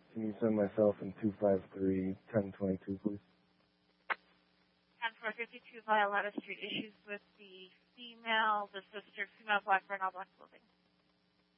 Can you send myself in 253-1022, please? 10452 Violetta Street. Issues with the female, the sister, female black, red, all black clothing.